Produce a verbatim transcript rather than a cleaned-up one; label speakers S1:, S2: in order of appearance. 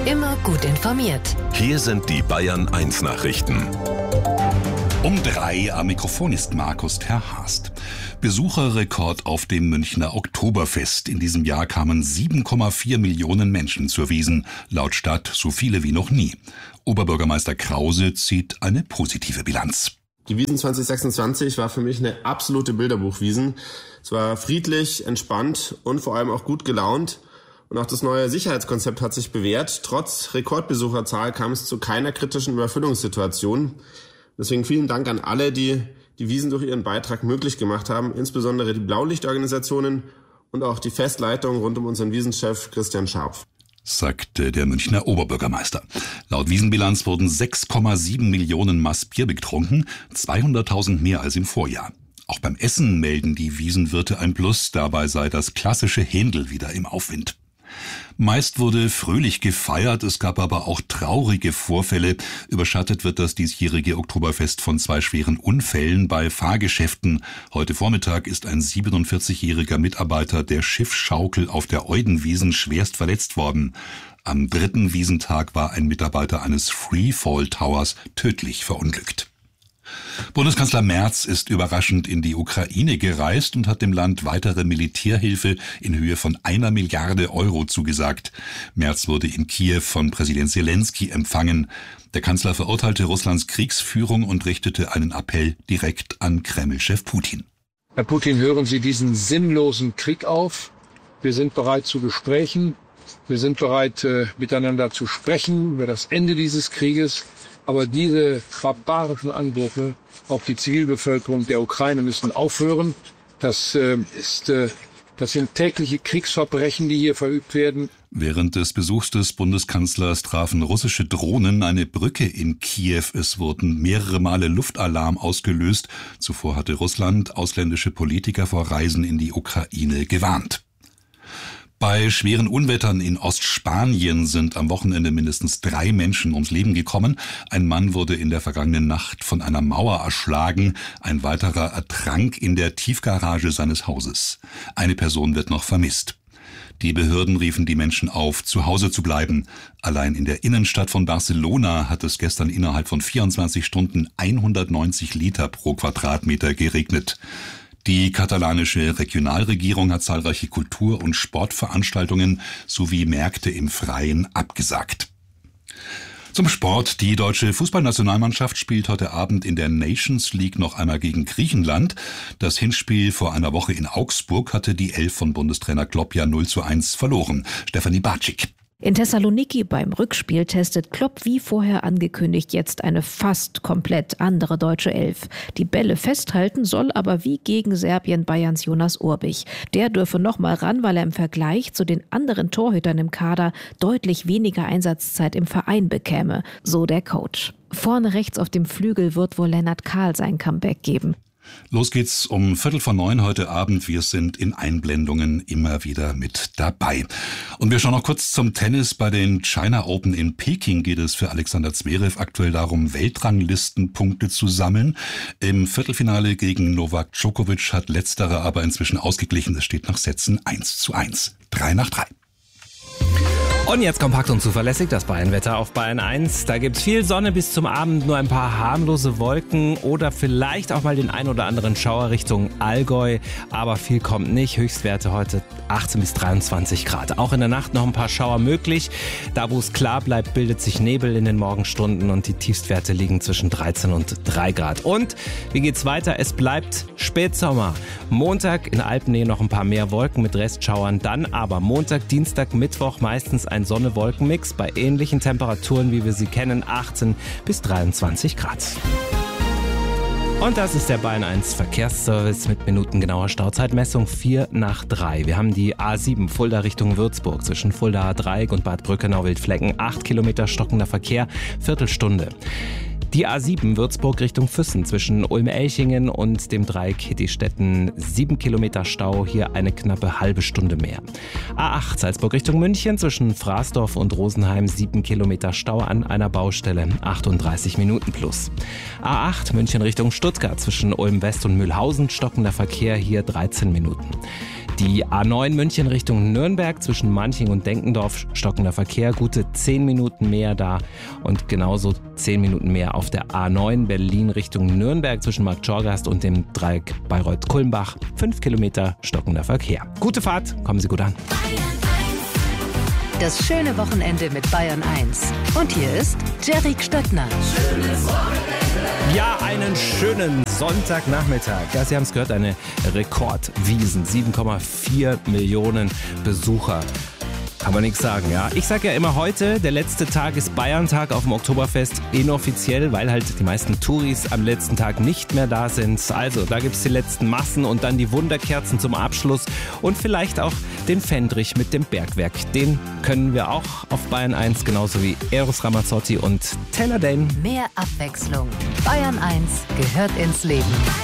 S1: Immer gut informiert.
S2: Hier sind die Bayern eins Nachrichten.
S3: Um drei am Mikrofon ist Markus Terhast. Besucherrekord auf dem Münchner Oktoberfest. In diesem Jahr kamen sieben Komma vier Millionen Menschen zur Wiesn. Laut Stadt so viele wie noch nie. Oberbürgermeister Krause zieht eine positive Bilanz.
S4: Die Wiesn zwanzig sechsundzwanzig war für mich eine absolute Bilderbuchwiesn. Es war friedlich, entspannt und vor allem auch gut gelaunt. Und auch das neue Sicherheitskonzept hat sich bewährt. Trotz Rekordbesucherzahl kam es zu keiner kritischen Überfüllungssituation. Deswegen vielen Dank an alle, die die Wiesn durch ihren Beitrag möglich gemacht haben, insbesondere die Blaulichtorganisationen und auch die Festleitung rund um unseren Wiesenchef Christian Scharpf,
S3: sagte der Münchner Oberbürgermeister. Laut Wiesenbilanz wurden sechs Komma sieben Millionen Maß Bier getrunken, zweihunderttausend mehr als im Vorjahr. Auch beim Essen melden die Wiesenwirte ein Plus, dabei sei das klassische Händel wieder im Aufwind. Meist wurde fröhlich gefeiert, es gab aber auch traurige Vorfälle. Überschattet wird das diesjährige Oktoberfest von zwei schweren Unfällen bei Fahrgeschäften. Heute Vormittag ist ein siebenundvierzigjähriger Mitarbeiter der Schiffsschaukel auf der Eudenwiesn schwerst verletzt worden. Am dritten Wiesentag war ein Mitarbeiter eines Freefall Towers tödlich verunglückt. Bundeskanzler Merz ist überraschend in die Ukraine gereist und hat dem Land weitere Militärhilfe in Höhe von einer Milliarde Euro zugesagt. Merz wurde in Kiew von Präsident Zelensky empfangen. Der Kanzler verurteilte Russlands Kriegsführung und richtete einen Appell direkt an Kreml-Chef Putin.
S5: Herr Putin, hören Sie diesen sinnlosen Krieg auf. Wir sind bereit zu Gesprächen. Wir sind bereit, äh, miteinander zu sprechen über das Ende dieses Krieges. Aber diese barbarischen Angriffe auf die Zivilbevölkerung der Ukraine müssen aufhören. Das äh, ist, äh, das sind tägliche Kriegsverbrechen, die hier verübt werden.
S3: Während des Besuchs des Bundeskanzlers trafen russische Drohnen eine Brücke in Kiew. Es wurden mehrere Male Luftalarm ausgelöst. Zuvor hatte Russland ausländische Politiker vor Reisen in die Ukraine gewarnt. Bei schweren Unwettern in Ostspanien sind am Wochenende mindestens drei Menschen ums Leben gekommen. Ein Mann wurde in der vergangenen Nacht von einer Mauer erschlagen. Ein weiterer ertrank in der Tiefgarage seines Hauses. Eine Person wird noch vermisst. Die Behörden riefen die Menschen auf, zu Hause zu bleiben. Allein in der Innenstadt von Barcelona hat es gestern innerhalb von vierundzwanzig Stunden hundertneunzig Liter pro Quadratmeter geregnet. Die katalanische Regionalregierung hat zahlreiche Kultur- und Sportveranstaltungen sowie Märkte im Freien abgesagt. Zum Sport. Die deutsche Fußballnationalmannschaft spielt heute Abend in der Nations League noch einmal gegen Griechenland. Das Hinspiel vor einer Woche in Augsburg hatte die Elf von Bundestrainer Klopp ja null zu eins verloren. Stefanie Bartschik.
S6: In Thessaloniki beim Rückspiel testet Klopp wie vorher angekündigt jetzt eine fast komplett andere deutsche Elf. Die Bälle festhalten soll aber wie gegen Serbien Bayerns Jonas Urbich. Der dürfe noch mal ran, weil er im Vergleich zu den anderen Torhütern im Kader deutlich weniger Einsatzzeit im Verein bekäme, so der Coach. Vorne rechts auf dem Flügel wird wohl Lennart Kahl sein Comeback geben.
S3: Los geht's um Viertel vor neun heute Abend. Wir sind in Einblendungen immer wieder mit dabei. Und wir schauen noch kurz zum Tennis. Bei den China Open in Peking geht es für Alexander Zverev aktuell darum, Weltranglistenpunkte zu sammeln. Im Viertelfinale gegen Novak Djokovic hat letzterer aber inzwischen ausgeglichen. Es steht nach Sätzen eins zu eins. drei nach drei.
S7: Und jetzt kompakt und zuverlässig das Bayern-Wetter auf Bayern eins. Da gibt's viel Sonne bis zum Abend, nur ein paar harmlose Wolken oder vielleicht auch mal den ein oder anderen Schauer Richtung Allgäu. Aber viel kommt nicht. Höchstwerte heute achtzehn bis dreiundzwanzig Grad. Auch in der Nacht noch ein paar Schauer möglich. Da, wo es klar bleibt, bildet sich Nebel in den Morgenstunden und die Tiefstwerte liegen zwischen dreizehn und drei Grad. Und wie geht's weiter? Es bleibt Spätsommer. Montag in Alpennähe noch ein paar mehr Wolken mit Restschauern. Dann aber Montag, Dienstag, Mittwoch meistens ein Sonne-Wolken-Mix bei ähnlichen Temperaturen, wie wir sie kennen, achtzehn bis dreiundzwanzig Grad. Und das ist der Bayern eins Verkehrsservice mit minutengenauer Stauzeitmessung vier nach drei. Wir haben die A sieben Fulda Richtung Würzburg zwischen Fuldaer Dreieck und Bad Brückenau-Wildflecken. acht Kilometer stockender Verkehr, Viertelstunde. Die A sieben Würzburg Richtung Füssen zwischen Ulm-Elchingen und dem Dreieck Hittistetten. sieben Kilometer Stau, hier eine knappe halbe Stunde mehr. A acht Salzburg Richtung München zwischen Fraßdorf und Rosenheim. sieben Kilometer Stau an einer Baustelle. achtunddreißig Minuten plus. A acht München Richtung Stuttgart zwischen Ulm-West und Mühlhausen. Stockender Verkehr, hier dreizehn Minuten. Die A neun München Richtung Nürnberg zwischen Manching und Denkendorf, stockender Verkehr, gute zehn Minuten mehr da. Und genauso zehn Minuten mehr auf der A neun Berlin Richtung Nürnberg zwischen Markt Schorgast und dem Dreieck Bayreuth-Kulmbach. fünf Kilometer stockender Verkehr. Gute Fahrt, kommen Sie gut an.
S1: Das schöne Wochenende mit Bayern eins. Und hier ist Jerry Stöttner.
S7: Ja, einen schönen Sonntagnachmittag. Ja, Sie haben es gehört, eine Rekordwiesn. sieben Komma vier Millionen Besucher. Kann man nichts sagen, ja. Ich sage ja immer heute, der letzte Tag ist Bayern-Tag auf dem Oktoberfest, inoffiziell, weil halt die meisten Touris am letzten Tag nicht mehr da sind. Also, da gibt's die letzten Massen und dann die Wunderkerzen zum Abschluss und vielleicht auch den Fendrich mit dem Bergwerk. Den können wir auch auf Bayern eins, genauso wie Eros Ramazzotti und Taylor Dayne.
S1: Mehr Abwechslung. Bayern eins gehört ins Leben.